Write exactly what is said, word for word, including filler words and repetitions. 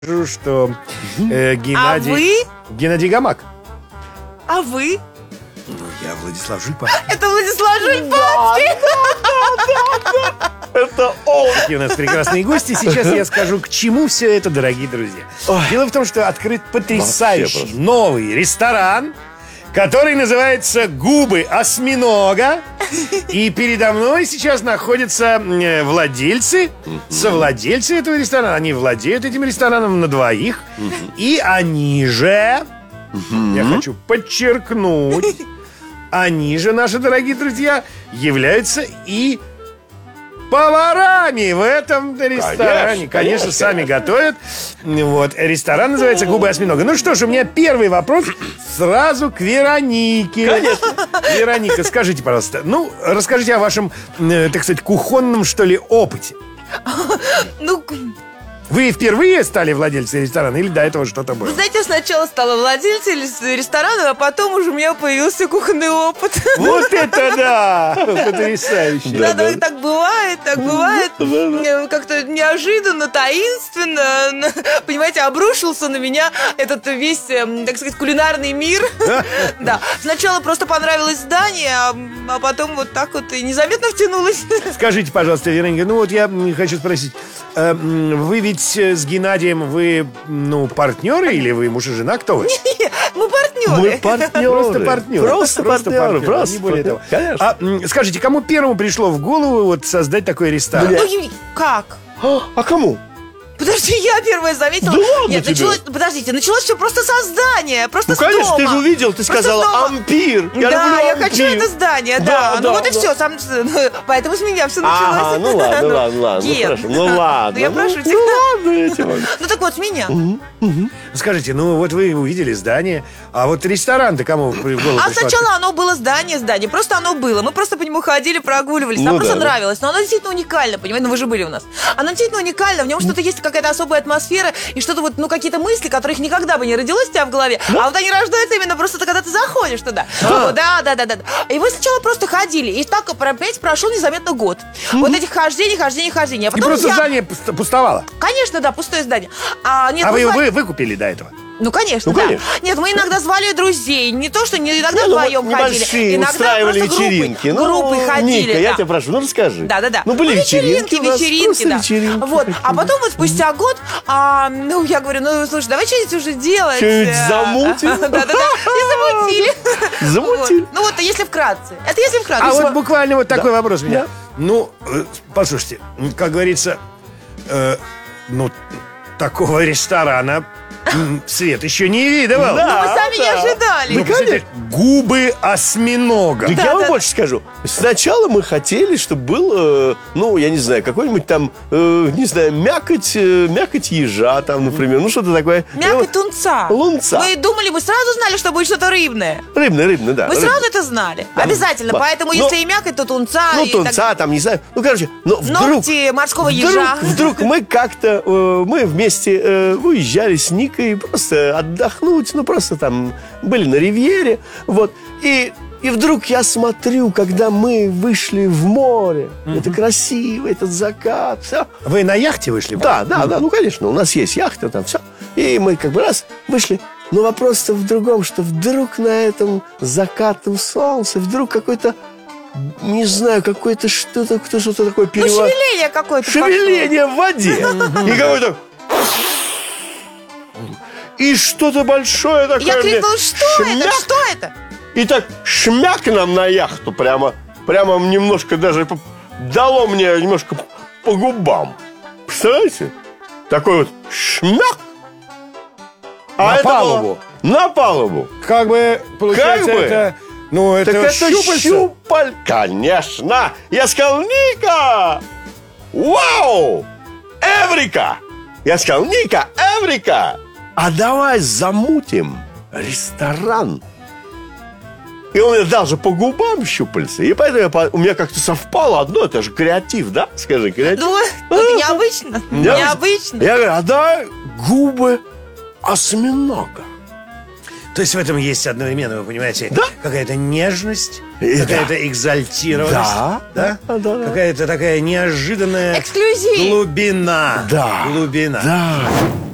Скажу, что э, Геннадий... А вы? Геннадий Гамак. А вы? Ну, я Владислав Жульпа. Это Владислав Жульпанский. Это он. И у нас прекрасные гости. Сейчас я скажу, к чему все это, дорогие друзья. Ой. Дело в том, что открыт потрясающий просто. новый ресторан, который называется «Губы осьминога». И передо мной сейчас находятся э, владельцы, совладельцы этого ресторана. Они владеют этим рестораном на двоих. И они же, я хочу подчеркнуть, они же, наши дорогие друзья, являются и поварами в этом ресторане. Конечно, конечно, сами готовят. Вот. Ресторан называется «Губы осьминога». Ну что ж, у меня первый вопрос сразу к Веронике. Конечно. Вероника, скажите, пожалуйста, ну, расскажите о вашем, э, так сказать, кухонном, что ли, опыте. Ну, Вы впервые стали владельцем ресторана или до этого что-то было? вы знаете, сначала стала владельцем ресторана, а потом уже у меня появился кухонный опыт. Вот это да! Потрясающе. Да, да, так бывает, так бывает. Э, Как-то неожиданно, таинственно, понимаете, обрушился на меня этот весь, э, так сказать, кулинарный мир. Да, сначала просто понравилось здание, а а потом вот так вот и незаметно втянулась. Скажите, пожалуйста, Вероника, ну вот я м, хочу спросить, э, м, вы ведь э, с Геннадием, вы, ну, партнеры или вы муж и жена? Кто вы? Мы партнеры. Мы партнеры. Просто партнеры. Просто партнеры. Просто не более того. партнеры. Конечно. А м, скажите, кому первому пришло в голову вот создать такой ресторан? Ну, Евгений, как? А, а кому? Подожди, я первая заметила. Да ладно Нет, тебе? началось, подождите, началось все просто со здания, просто Ну, с конечно, ты дома. же увидел, ты Просто сказала с дома. «Ампир». Я да, люблю я «Ампир». хочу это здание, да. Да, ну да, вот и да. все, сам, поэтому с меня все началось. Ага, ну ладно, ладно, ладно. Ну, Ген. хорошо. Ну ладно. Ну, я прошу ну, тебя. Ну ладно, я тебя могу. Ну так вот, с меня. Скажите, ну вот вы увидели здание, а вот ресторан-то кому в голову А пришло? сначала оно было здание, здание, просто оно было. Мы просто по нему ходили, прогуливались. Нам Ну просто да, да. нравилось. Но оно действительно уникально, понимаете? Ну вы же были у нас. Оно действительно уникально. В нем что-то есть, какая-то особая атмосфера и что-то вот, ну какие-то мысли, которых никогда бы не родилось у тебя в голове. А вот они рождаются именно просто когда ты заходишь туда. Вот, Да, да, да, да. И мы сначала просто ходили. И так, опять прошел незаметно год. Вот этих хождений, хождений, хождений. А И потом просто я... здание пусто- пустовало. Конечно, да, пустое здание. А, нет, А мы вы, звали- вы выкупили до этого? Ну, конечно, Ну, да. конечно. Нет, мы иногда звали друзей. Не то, что не иногда Не, ну, вдвоем вот ходили. небольшие Иногда устраивали просто группой- вечеринки. группой Ну, ходили. Ника, я да. тебя прошу, ну расскажи. Да-да-да. Ну, были вечеринки у нас, вечеринки, просто да. вечеринки Вот. А такие. потом вот спустя год, а, ну, я говорю, ну, слушай, давай что-нибудь уже делать. Что-нибудь А, замутим? Да-да-да. И замутили. Замутили. Вот. Ну, вот если вкратце. Это если вкратце. А Если- вот буквально вот такой Да. вопрос у меня. Да. Ну, э, послушайте, м, как говорится, э, ну, такого ресторана м, свет еще не видывал. Да. Ну, мы сами не да. ожидали. Ну, представляете, губы осьминога. Так Да, я вам да, больше скажу. Сначала мы хотели, чтобы был, э, ну, я не знаю, какой-нибудь там, э, не знаю, мякоть, э, мякоть ежа там, например. Ну, что-то такое. Мякоть Ну, тунца. Лунца. Мы думали, мы сразу знали, что будет что-то рыбное. Рыбный, рыбный, да. Мы рыбный. сразу это знали. Да. Обязательно. Да. Поэтому, Но- если и мякоть, то тунца. Ну, и тунца так- там, не знаю. Ну, короче, но вдруг... Ногти морского Вдруг, ежа. вдруг мы как-то, э, мы вместе э, уезжали с Никой просто отдохнуть, ну просто там были на ривьере, вот, и, и вдруг я смотрю, когда мы вышли в море, это красиво, этот закат, все. Вы на яхте вышли? Да, да, да, ну конечно, у нас есть яхта там, все, и мы как бы раз вышли. Но вопрос-то в другом, что вдруг на этом закатном солнце, вдруг какой-то, не знаю, какой-то что-то, кто что-то такое Ну, перево... шевеление какое-то пошло. Шевеление в воде. И какой-то... И что-то большое такое. Я мне крикнула, что это? шмяк. Что это? И так шмяк нам на яхту. Прямо, прямо немножко даже по- дало мне немножко по губам. Представляете? Такой вот шмяк. На это палубу. было На палубу. Как бы, получается, Как бы? это... Ну, это, Так это щупальца. щупаль. Конечно. Я сказал, Ника! Вау! Эврика! Я сказал, Ника, Эврика! А давай замутим ресторан. И он мне дал же по губам щупальца. И поэтому я по- у меня как-то совпало одно, это же креатив, да? Скажи, креатив. Ну, это необычно. Необычно. Я говорю, а давай губы осьминога. То есть в этом есть одновременно, вы понимаете, Да. какая-то нежность, И какая-то экзальтированность, Да, да? да, да, да. Какая-то такая неожиданная Эксклюзив. глубина. Да. Глубина. Да.